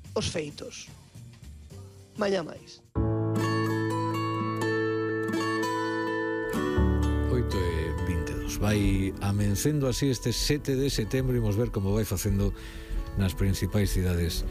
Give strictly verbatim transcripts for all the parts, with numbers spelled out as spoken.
os feitos. Mañá máis. oito e vinte e dous. Vai amencendo así este sete de setembro. Imos ver como vai facendo nas principais cidades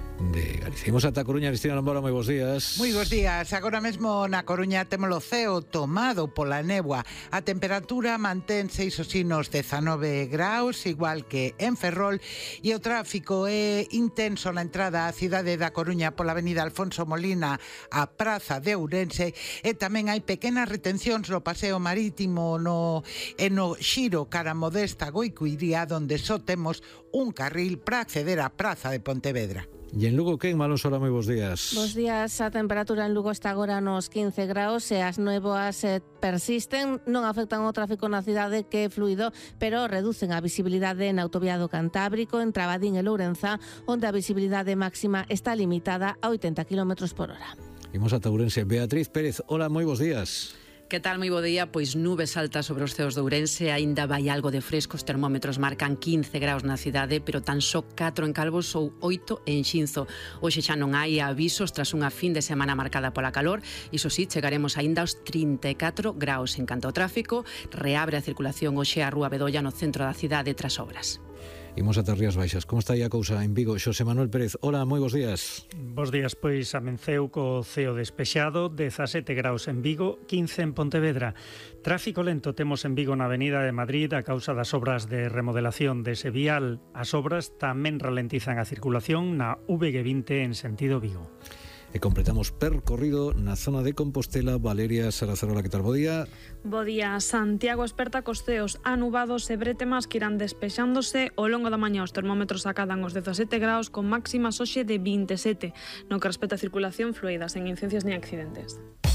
de Galicia. Imos ata Coruña. Cristina Lambora, moi bons días. Moi bons días. Agora mesmo na Coruña temos o ceo tomado pola néboa. A temperatura mantense iso sí nos dezanove graus, igual que en Ferrol, e o tráfico é intenso na entrada á cidade da Coruña pola avenida Alfonso Molina á Praza de Ourense, e tamén hai pequenas retencións no paseo marítimo no, e no xiro cara Modesta Goicuiría, onde só temos un carril para acceder á Praza de Pontevedra. E en Lugo, quen? Malón Sola, moi bons días. Bos días. A temperatura en Lugo está agora nos quince graus e as néboas eh, persisten, non afectan o tráfico na cidade, que é fluido, pero reducen a visibilidade na autovía do Cantábrico, en Trabadín e Lourenza, onde a visibilidade máxima está limitada a oitenta kilómetros por hora. Imos ata Ourense. Beatriz Pérez, hola, moi bons días. Que tal, moi bo día? Pois nubes altas sobre os ceos de Ourense, aínda vai algo de fresco, os termómetros marcan quince graus na cidade, pero tan só catro en Calvos ou oito en Xinzo. Hoxe xa non hai avisos tras unha fin de semana marcada pola calor, iso sí, chegaremos aínda aos trinta e catro graus. En canto ao tráfico, reabre a circulación hoxe a Rúa Bedolla no centro da cidade tras obras. Imos ata Rías Baixas. Como está aí a cousa en Vigo? Xosé Manuel Pérez, hola, moi bons días. Bos días, pois amenceu co ceo despexado, dezasete graus en Vigo, quince en Pontevedra. Tráfico lento temos en Vigo na Avenida de Madrid a causa das obras de remodelación dese vial. As obras tamén ralentizan a circulación na V G vinte en sentido Vigo. E completamos percorrido na zona de Compostela. Valeria Sarazarola, que tal? Bo día. Bo día. Santiago esperta cos ceos anubados e bretemas que irán despexándose ao longo da mañá. Os termómetros acadan os dezasete graus con máximas hoxe de vinte e sete. No que respecta a circulación fluida, sen incidencias ni accidentes.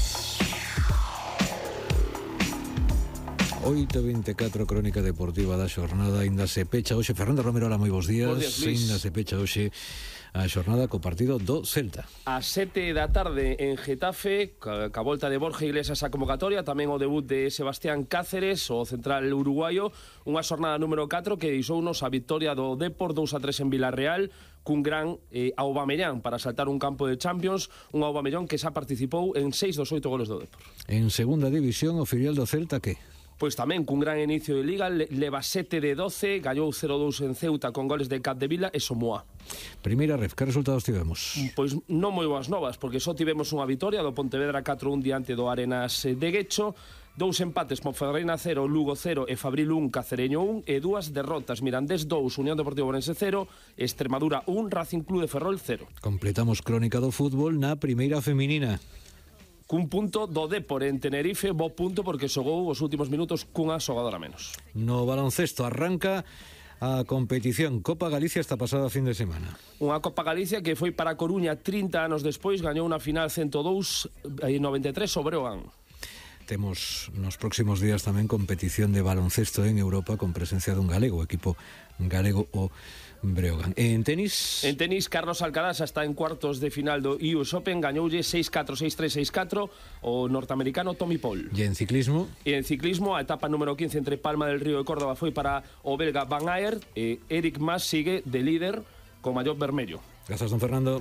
oito e vinte e catro, crónica deportiva da xornada. Ainda se pecha hoxe. Fernando Romero, hola, moi bons días. Bos días, Luis. Ainda se pecha hoxe a xornada co partido do Celta. A sete da tarde en Getafe, ca, ca volta de Borja Iglesias a convocatoria, tamén o debut de Sebastián Cáceres, o central uruguayo, unha xornada número catro que deixounos a victoria do Depor dous a tres en Vilarreal, cun gran eh, Aubameyang para saltar un campo de Champions, un Aubameyang que xa participou en seis dos oito goles do Depor. En segunda división, o filial do Celta, que? Pois tamén cun gran inicio de Liga, leva sete de doce, gallou cero dous en Ceuta con goles de Capdevila e Somoa. Primeira ref, que resultados tivemos? Pois non moi boas novas, porque só tivemos unha vitoria do Pontevedra catro un diante do Arenas de Guecho, dous empates, Ponferreina cero, Lugo cero e Fabril un, Cacereño un, e dúas derrotas, Mirandés dous, Unión Deportiva Ourense cero, Extremadura un, Racing Club de Ferrol cero. Completamos crónica do fútbol na primeira feminina. Cun punto do Depor en Tenerife, bo punto porque xogou os últimos minutos cunha xogadora menos. No baloncesto arranca a competición Copa Galicia esta pasada fin de semana. Unha Copa Galicia que foi para Coruña trinta anos despois, gañou unha final cento dous e noventa e tres sobre Ogan. Temos nos próximos días tamén competición de baloncesto en Europa con presencia dun galego, o equipo galego o Breogán. En tenis? En tenis, Carlos Alcaraz está en cuartos de final do U S Open, gañoulle seis catro, seis tres, seis catro o norteamericano Tommy Paul. E en ciclismo? E en ciclismo, a etapa número quince entre Palma del Río e Córdoba foi para o belga Van Aert, e Eric Mas sigue de líder con mallot vermello. Grazas, don Fernando.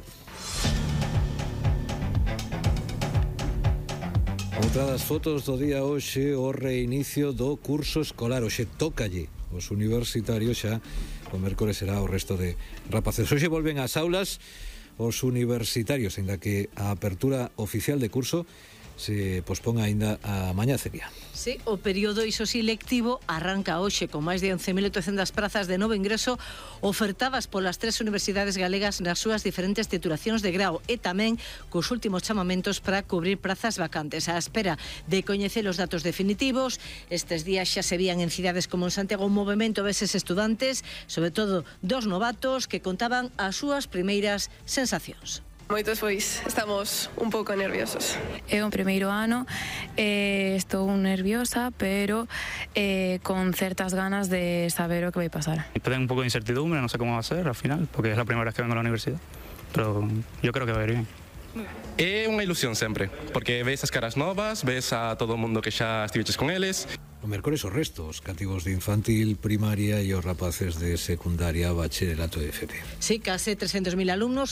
Outra das fotos do día hoxe, o reinicio do curso escolar. Hoxe tócalle os universitarios, xa o mércores será o resto de rapaces. Hoxe volven ás aulas os universitarios, ainda que a apertura oficial de curso se pospón aínda a mañá sería. Sí, o período iso sí lectivo arranca hoxe con máis de once mil oitocentas prazas de novo ingreso ofertadas polas tres universidades galegas nas súas diferentes titulacións de grau e tamén cos últimos chamamentos para cubrir prazas vacantes. A espera de coñecer os datos definitivos, estes días xa se vían en cidades como en Santiago un movimento deses estudantes, sobre todo dos novatos que contaban as súas primeiras sensacións. Moitos, pois, estamos un pouco nerviosos. É o primeiro ano, eh, estou nerviosa, pero eh, con certas ganas de saber o que vai pasar. Tengo un pouco de incertidumbre, non sei como va a ser al final, porque é a primeira vez que vengo a la universidad, pero yo creo que va a ir bien. É unha ilusión sempre, porque ves as caras novas, ves a todo o mundo que xa estiveches con eles. O mércores os restos cativos de infantil, primaria e os rapaces de secundaria, bacharelato e F P. Sí, case trescentos mil alumnos